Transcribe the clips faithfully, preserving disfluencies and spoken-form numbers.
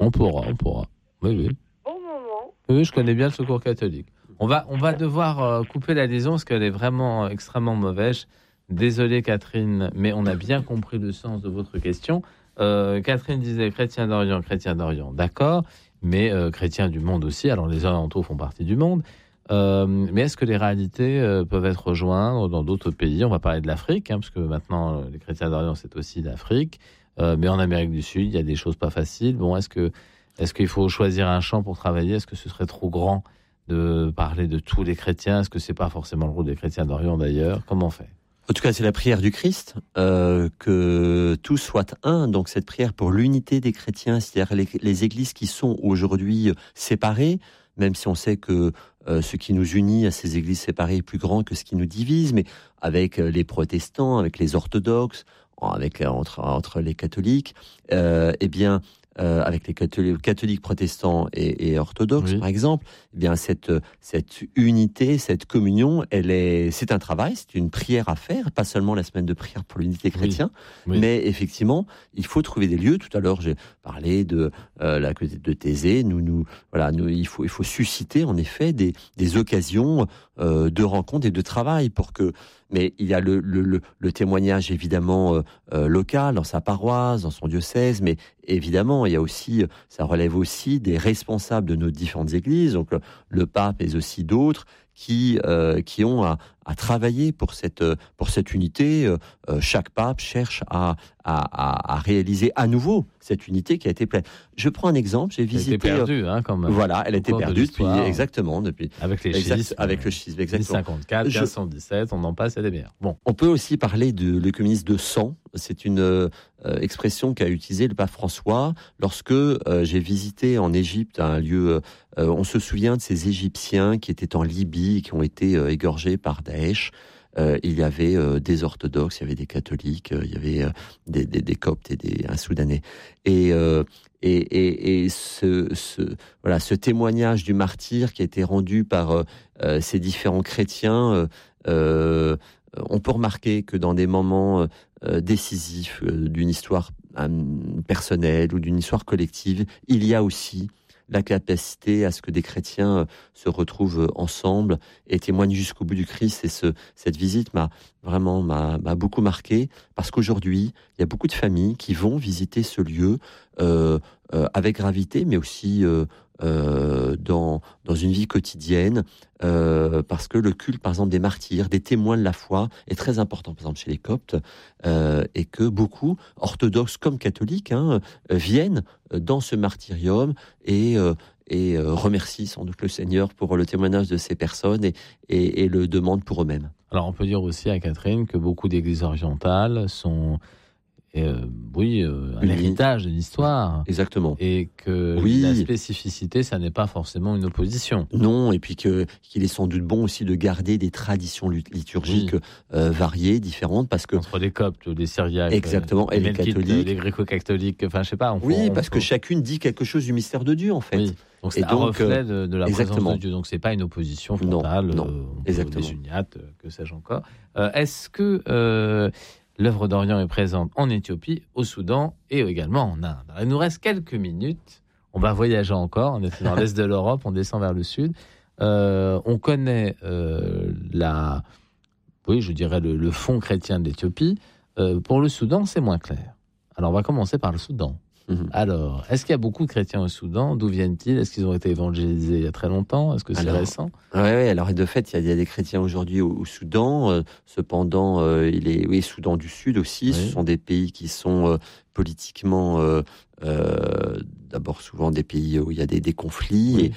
On pourra, on pourra. Oui, oui. Bon moment. Oui, je connais bien le Secours catholique. On va, on va devoir euh, couper la liaison parce qu'elle est vraiment euh, extrêmement mauvaise. Désolé Catherine, mais on a bien compris le sens de votre question. Euh, Catherine disait chrétien d'Orient, chrétien d'Orient, d'accord, mais euh, chrétien du monde aussi. Alors les orientaux font partie du monde. Euh, mais est-ce que les réalités euh, peuvent être rejointes dans d'autres pays ? On va parler de l'Afrique, hein, parce que maintenant euh, les chrétiens d'Orient c'est aussi l'Afrique. Euh, mais en Amérique du Sud, il y a des choses pas faciles. Bon, est-ce que, est-ce qu'il faut choisir un champ pour travailler ? Est-ce que ce serait trop grand de parler de tous les chrétiens ? Est-ce que c'est pas forcément le rôle des chrétiens d'Orient d'ailleurs ? Comment on fait ? En tout cas, c'est la prière du Christ, euh, que tous soient un. Donc cette prière pour l'unité des chrétiens, c'est-à-dire les, les églises qui sont aujourd'hui séparées, même si on sait que euh, ce qui nous unit à ces églises séparées est plus grand que ce qui nous divise, mais avec les protestants, avec les orthodoxes, avec entre, entre les catholiques, euh, eh bien, euh, avec les catholiques, catholiques protestants et, et orthodoxes, oui. par exemple, eh bien cette cette unité, cette communion, elle est, c'est un travail, c'est une prière à faire, pas seulement la semaine de prière pour l'unité des chrétiens, oui. Oui. mais effectivement, il faut trouver des lieux. Tout à l'heure, j'ai parlé de euh, la de Thésée. Nous, nous, voilà, nous, il faut il faut susciter en effet des des occasions euh, de rencontres et de travail pour que. Mais il y a le, le, le, le témoignage évidemment euh, euh, local, dans sa paroisse, dans son diocèse, mais évidemment, il y a aussi, ça relève aussi des responsables de nos différentes églises, donc le, le pape mais aussi d'autres, qui, euh, qui ont à, à travailler pour cette, pour cette unité. Euh, chaque pape cherche à, à, à réaliser à nouveau cette unité qui a été pleine. Je prends un exemple, j'ai visité... Elle était perdue, hein, quand même. Voilà, elle a été perdue depuis, exactement, depuis... Avec les exact, schismes. Avec le schisme, exactement. mille cinquante-quatre, mille cinq cent dix-sept, on en passe, elle est bien. Bon. On peut aussi parler de l'œcuménisme de sang. C'est une euh, expression qu'a utilisée le pape François lorsque euh, j'ai visité en Égypte un lieu... Euh, on se souvient de ces Égyptiens qui étaient en Libye et qui ont été euh, égorgés par Daesh. Euh, il y avait euh, des orthodoxes, il y avait des catholiques, euh, il y avait euh, des, des, des coptes et des un soudanais. Et, euh, et, et, et ce, ce, voilà, ce témoignage du martyr qui a été rendu par euh, ces différents chrétiens, euh, euh, on peut remarquer que dans des moments euh, décisifs euh, d'une histoire euh, personnelle ou d'une histoire collective, il y a aussi la capacité à ce que des chrétiens se retrouvent ensemble et témoignent jusqu'au bout du Christ. Et ce, cette visite m'a vraiment m'a, m'a beaucoup marqué, parce qu'aujourd'hui, il y a beaucoup de familles qui vont visiter ce lieu euh, euh, avec gravité, mais aussi euh, euh, dans, dans une vie quotidienne, euh, parce que le culte, par exemple, des martyrs, des témoins de la foi, est très important, par exemple, chez les Coptes, euh, et que beaucoup, orthodoxes comme catholiques, hein, viennent dans ce martyrium et, euh, et euh, remercient sans doute le Seigneur pour le témoignage de ces personnes et, et, et le demandent pour eux-mêmes. Alors, on peut dire aussi à Catherine que beaucoup d'églises orientales sont... Euh, oui, euh, un oui. héritage de l'histoire. Exactement. Et que oui. la spécificité, ça n'est pas forcément une opposition. Non, et puis que, qu'il est sans doute bon aussi de garder des traditions liturgiques oui. euh, variées, différentes, parce que... Entre les Coptes, les Syriaques, exactement, les, et les catholiques. Les gréco-catholiques, enfin, je sais pas. On oui, faut, parce on que faut... chacune dit quelque chose du mystère de Dieu, en fait. Oui. Donc, c'est et un donc, reflet de, de la exactement. présence de Dieu. Donc, c'est pas une opposition frontale. Non, non euh, exactement. Des uniates, que sais-je encore. Euh, est-ce que... Euh, l'œuvre d'Orient est présente en Éthiopie, au Soudan et également en Inde. Alors, il nous reste quelques minutes. On va voyager encore. On est dans l'est de l'Europe, on descend vers le sud. Euh, on connaît euh, la, oui, je dirais le, le fond chrétien de l'Éthiopie. Euh, pour le Soudan, c'est moins clair. Alors, on va commencer par le Soudan. Mmh. Alors, est-ce qu'il y a beaucoup de chrétiens au Soudan ? D'où viennent-ils ? Est-ce qu'ils ont été évangélisés il y a très longtemps ? Est-ce que c'est alors, récent ? Oui, ouais, alors de fait, il y, a, il y a des chrétiens aujourd'hui au, au Soudan. Euh, cependant, euh, il est, oui, Soudan du Sud aussi. Oui. Ce sont des pays qui sont euh, politiquement, euh, euh, d'abord souvent des pays où il y a des, des conflits oui.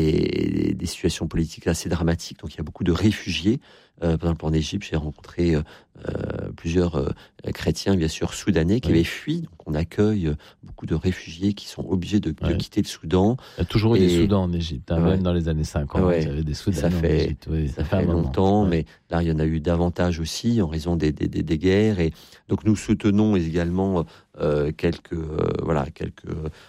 et, et des situations politiques assez dramatiques. Donc, il y a beaucoup de réfugiés. Euh, par exemple, en Égypte, j'ai rencontré euh, plusieurs euh, chrétiens, bien sûr, soudanais qui oui. avaient fui. Donc, on accueille beaucoup de réfugiés qui sont obligés de, ouais. de quitter le Soudan. Il y a toujours eu et... des Soudans en Égypte, hein, ouais. même dans les années cinquante. Ouais. Il y avait des Soudanais ça fait, en Égypte. Oui, ça, ça fait, fait longtemps, ouais. mais là, il y en a eu davantage aussi en raison des, des, des, des guerres. Et donc, nous soutenons également euh, quelques, euh, voilà, quelques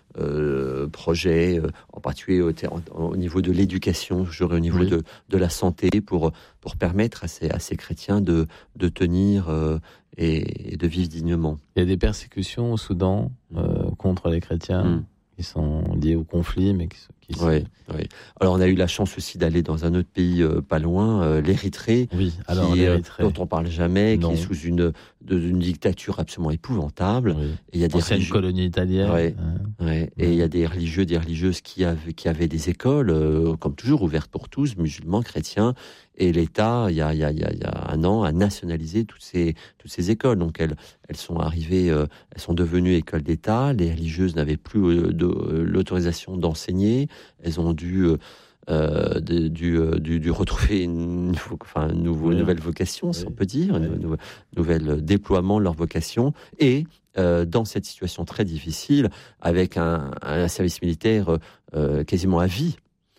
euh, projets, euh, en particulier au, au niveau de l'éducation, je dirais au niveau oui. de, de la santé, pour, pour permettre à ces, à ces chrétiens de, de tenir euh, et, et de vivre dignement. Il y a des persécutions au Soudan euh, contre les chrétiens. Mmh. qui sont liés au conflit, mais qui, qui sont... Oui, oui. Alors on a eu la chance aussi d'aller dans un autre pays euh, pas loin, euh, l'Érythrée, oui, alors, qui, l'Érythrée. Euh, dont on parle jamais, non. qui est sous une, de, une dictature absolument épouvantable. Oui. Et il y a des ancienne religieux... colonie italienne. Ouais, hein. ouais. Et il y a des religieux, des religieuses qui avaient, qui avaient des écoles, euh, comme toujours, ouvertes pour tous, musulmans, chrétiens. Et l'État, il y a, il y a, il y a, il y a un an, a nationalisé toutes ces, toutes ces écoles. Donc elles, elles sont arrivées, euh, elles sont devenues écoles d'État. Les religieuses n'avaient plus euh, de, euh, l'autorisation d'enseigner. Elles ont dû, euh, euh, de, dû, euh, dû, dû retrouver une, enfin, une, nouveau, oui. une nouvelle vocation, oui. si on peut dire, oui. un nou, nouvel déploiement de leur vocation. Et euh, dans cette situation très difficile, avec un, un service militaire euh, quasiment à vie.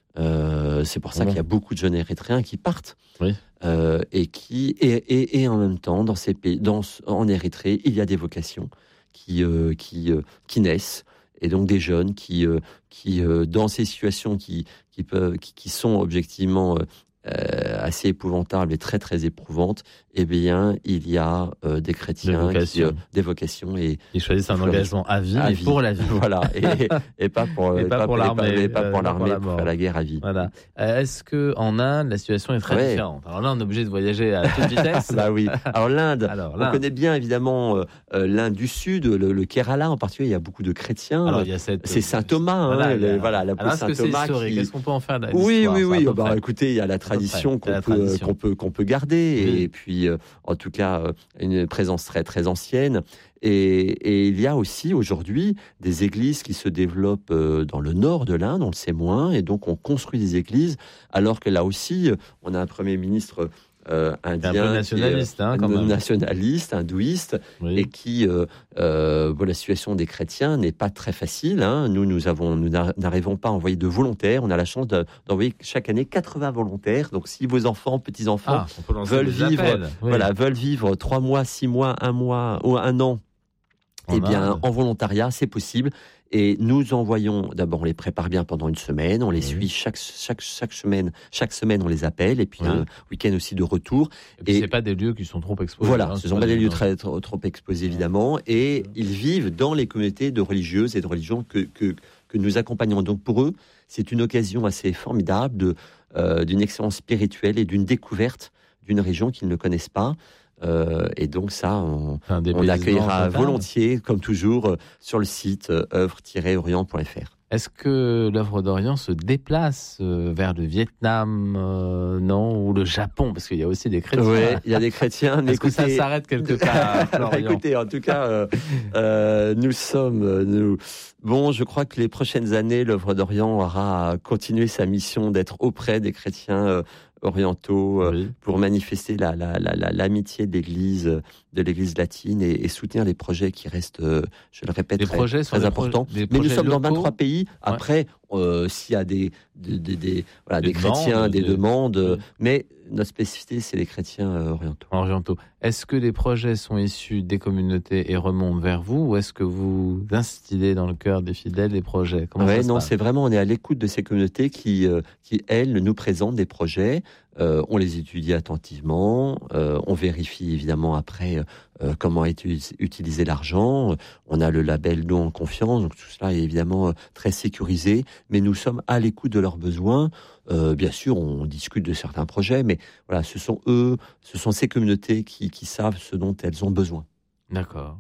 Euh, c'est pour ça bon. qu'il y a beaucoup de jeunes Érythréens qui partent oui. euh, et qui et, et, et en même temps dans ces pays, dans, en Érythrée, il y a des vocations qui euh, qui euh, qui naissent et donc des jeunes qui euh, qui euh, dans ces situations qui qui peuvent qui, qui sont objectivement euh, Euh, assez épouvantable et très très éprouvante, eh bien il y a euh, des chrétiens des qui euh, des vocations et ils choisissent un engagement à vie, à et vie. pour la vie. Voilà, et, et pas pour et et pas, pas pour l'armée, et pas pour euh, l'armée pour, pour faire la guerre à vie. Voilà. Euh, est-ce que en Inde la situation est très ouais. différente? Alors là on est obligé de voyager à toute vitesse. Bah oui. Alors l'Inde, Alors, on l'Inde. connaît bien évidemment euh, l'Inde du Sud, le, le Kerala en particulier, il y a beaucoup de chrétiens. Alors, il y a cette... C'est Saint Thomas, voilà, hein, il y a... le, voilà, la Alors, est-ce Saint que c'est Thomas. historique? Qui... Est-ce qu'on peut en faire de Oui, oui, oui. Ça, bah, écoutez, il y a la tradition qu'on la peut, tradition. qu'on peut, qu'on peut garder, oui. et puis, euh, en tout cas, euh, une présence très, très ancienne. Et, et il y a aussi aujourd'hui des églises qui se développent euh, dans le nord de l'Inde, on le sait moins, et donc on construit des églises, alors que là aussi, on a un premier ministre euh, indien, un peu nationaliste, qui est, hein, quand même. nationaliste, hindouiste, oui. et qui, euh, euh, bon, la situation des chrétiens n'est pas très facile. Hein. Nous, nous avons, nous n'arrivons pas à envoyer de volontaires. On a la chance de, d'envoyer chaque année quatre-vingts volontaires. Donc, si vos enfants, petits enfants, ah, veulent vivre, oui. voilà, veulent vivre trois mois, six mois, un mois ou un an, en eh bien, Inde. En volontariat, c'est possible. Et nous envoyons, d'abord, on les prépare bien pendant une semaine, on les oui. suit chaque, chaque, chaque semaine, chaque semaine, on les appelle, et puis oui. un week-end aussi de retour. Et puis, et c'est pas des lieux qui sont trop exposés. Voilà, hein, ce ne sont pas des lieux très, trop, trop exposés, évidemment, et ils vivent dans les communautés de religieuses et de religions que, que, que nous accompagnons. Donc, pour eux, c'est une occasion assez formidable de, euh, d'une expérience spirituelle et d'une découverte d'une région qu'ils ne connaissent pas. Euh, et donc ça, on, on l'accueillera volontiers, comme toujours, euh, sur le site euh, œuvre tiret orient point f r. Est-ce que l'œuvre d'Orient se déplace euh, vers le Vietnam, euh, non, ou le Japon? Parce qu'il y a aussi des chrétiens. Oui, il y a des chrétiens. Est-ce écoutez... que ça s'arrête quelque part à Écoutez, en tout cas, euh, euh, nous sommes... Nous... Bon, je crois que les prochaines années, l'œuvre d'Orient aura continué sa mission d'être auprès des chrétiens euh, orientaux euh, oui. pour manifester la, la, la, la, l'amitié de l'Église, de l'Église latine et, et soutenir les projets qui restent, euh, je le répète, les très, projets très importants. Pro- Mais nous sommes locaux. dans vingt-trois pays. Ouais. Après, euh, s'il y a des, des, des, des, voilà, des, des chrétiens, demandes, des, des demandes, oui. mais notre spécificité, c'est les chrétiens euh, orientaux. Orientaux. Est-ce que les projets sont issus des communautés et remontent vers vous, ou est-ce que vous instillez dans le cœur des fidèles les projets? Comment ouais, ça se non, passe? c'est vraiment, on est à l'écoute de ces communautés qui, euh, qui elles, nous présentent des projets. Euh, on les étudie attentivement. Euh, on vérifie évidemment après euh, comment est utilisé l'argent. On a le label Don en confiance, donc tout cela est évidemment euh, très sécurisé. Mais nous sommes à l'écoute de leurs besoins. Euh, bien sûr, on discute de certains projets, mais voilà, ce sont eux, ce sont ces communautés qui, qui savent ce dont elles ont besoin. D'accord.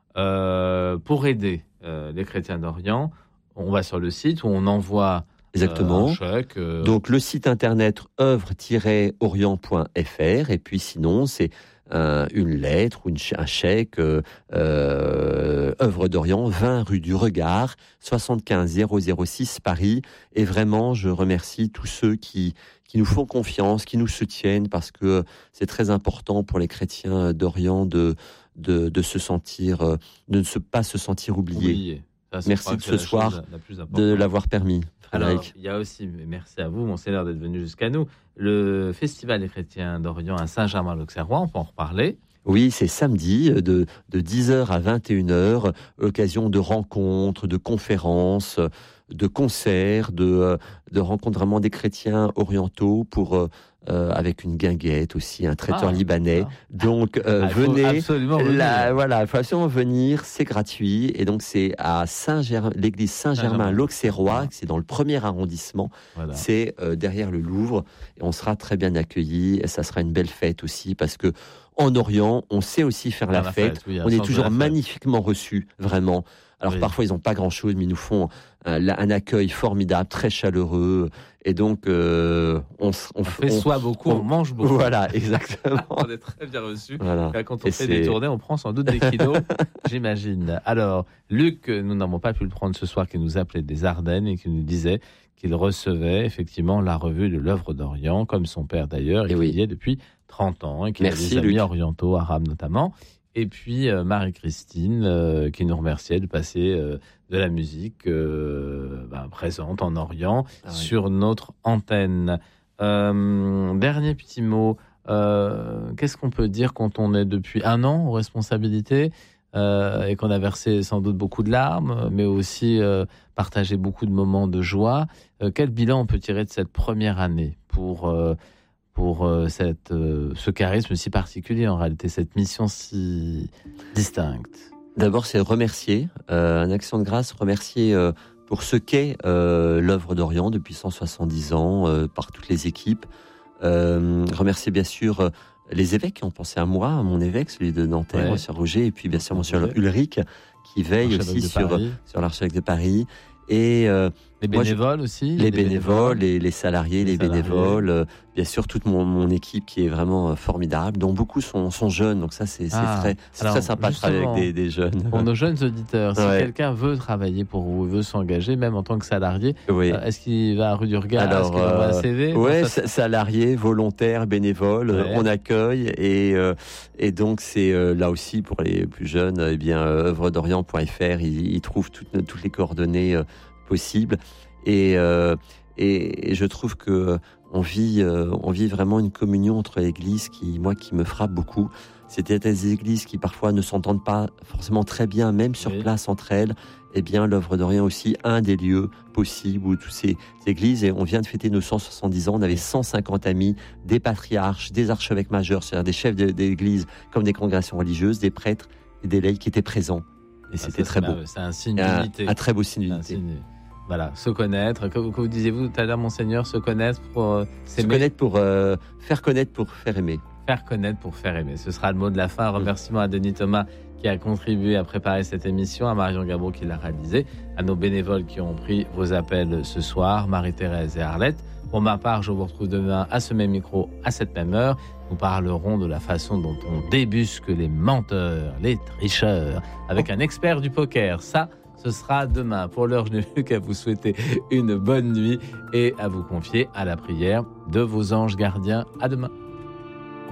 Euh, pour aider euh, les chrétiens d'Orient, on va sur le site où on envoie exactement. Euh, un chèque, euh... Donc le site internet œuvre tiret orient point f r, et puis sinon c'est euh, une lettre ou une, un chèque euh, euh, œuvre d'Orient, vingt rue du Regard, soixante-quinze zéro zéro six Paris. Et vraiment, je remercie tous ceux qui qui nous font confiance, qui nous soutiennent, parce que c'est très important pour les chrétiens d'Orient de de, de se sentir, de ne se, pas se sentir oubliés. Oublié. Ça, merci de ce soir de l'avoir permis. Alors, il y a aussi, merci à vous, Monseigneur, d'être venu jusqu'à nous, le Festival des chrétiens d'Orient à Saint-Germain-l'Auxerrois, on peut en reparler. Oui, c'est samedi, de, de dix heures à vingt et une heures, occasion de rencontres, de conférences, de concerts, de, de rencontres vraiment des chrétiens orientaux pour... Euh, avec une guinguette aussi, un traiteur ah, libanais. Ah. Donc, euh, ah, venez. Absolument la, voilà, il faut absolument venir. C'est gratuit. Et donc, c'est à Saint-Germain, l'église Saint-Germain-l'Auxerrois, c'est dans le premier arrondissement. Voilà. C'est euh, derrière le Louvre. Et on sera très bien accueillis. Et ça sera une belle fête aussi parce que en Orient, on sait aussi faire la, la fête. fête oui, on est toujours magnifiquement reçus, vraiment. Alors oui. Parfois, ils n'ont pas grand-chose, mais ils nous font un, un accueil formidable, très chaleureux. Et donc, euh, on, on, on fait on, soit beaucoup, on, on mange beaucoup. Voilà, exactement. On est très bien reçus. Voilà. Quand on et fait c'est... des tournées, on prend sans doute des kilos, j'imagine. Alors, Luc, nous n'avons pas pu le prendre ce soir, qui nous appelait des Ardennes et qui nous disait qu'il recevait effectivement la revue de l'œuvre d'Orient, comme son père d'ailleurs, et, et qu'il y est depuis trente ans, et qu'il Merci, a des amis Luc. orientaux, arabes notamment. Et puis euh, Marie-Christine euh, qui nous remerciait de passer euh, de la musique euh, bah, présente en Orient ah, oui. sur notre antenne. Euh, dernier petit mot, euh, qu'est-ce qu'on peut dire quand on est depuis un an aux responsabilités euh, et qu'on a versé sans doute beaucoup de larmes, mais aussi euh, partagé beaucoup de moments de joie. Euh, quel bilan on peut tirer de cette première année pour... Euh, pour euh, cette, euh, ce charisme si particulier, en réalité, cette mission si distincte? D'abord, c'est remercier, euh, un action de grâce, remercier euh, pour ce qu'est euh, l'œuvre d'Orient depuis cent soixante-dix ans, euh, par toutes les équipes. Euh, remercier bien sûr euh, les évêques qui ont pensé à moi, à mon évêque, celui de Nanterre, ouais. Monsieur Roger, et puis bien sûr Monsieur Ulrich, qui veille aussi sur, sur l'archevêque de Paris. Et euh, les bénévoles moi, je, aussi les, les bénévoles, les, les salariés, les, les salariés. bénévoles, euh, bien sûr toute mon, mon équipe qui est vraiment euh, formidable, dont beaucoup sont, sont jeunes, donc ça c'est, c'est, ah, très, c'est très sympa de travailler avec des, des jeunes. Pour nos jeunes auditeurs, si ouais. quelqu'un veut travailler pour vous, veut s'engager, même en tant que salarié, oui. euh, est-ce qu'il va à rue du Regard? Alors, est-ce qu'il envoie un C V? Oui, ça... salarié, volontaire, bénévole, ouais. on accueille et, euh, et donc c'est euh, là aussi pour les plus jeunes, eh bien euh, œuvre d'orient point f r, ils, ils trouvent toutes, toutes les coordonnées euh, possible et, euh, et et je trouve que on vit euh, on vit vraiment une communion entre églises qui moi qui me frappe beaucoup. C'était des églises qui parfois ne s'entendent pas forcément très bien, même sur oui. place entre elles. Eh bien, l'œuvre d'Orient aussi un des lieux possibles où toutes ces églises, et on vient de fêter nos cent soixante-dix ans, on avait cent cinquante amis, des patriarches, des archevêques majeurs, c'est-à-dire des chefs d'église comme des congrégations religieuses, des prêtres et des laïcs qui étaient présents. Et ah, c'était très beau. C'est un signe d'unité. Un, un très beau signe d'unité. Voilà, se connaître. Que, que vous disiez-vous tout à l'heure, Monseigneur, se connaître pour euh, s'aimer. Se connaître pour euh, faire connaître pour faire aimer. Faire connaître pour faire aimer. Ce sera le mot de la fin. Remerciements à Denis Thomas qui a contribué à préparer cette émission, à Marion Gabot qui l'a réalisée, à nos bénévoles qui ont pris vos appels ce soir, Marie-Thérèse et Arlette. Pour ma part, je vous retrouve demain à ce même micro, à cette même heure. Nous parlerons de la façon dont on débusque les menteurs, les tricheurs, avec un expert du poker. Ça, ce sera demain. Pour l'heure, je n'ai plus qu'à vous souhaiter une bonne nuit et à vous confier à la prière de vos anges gardiens. À demain.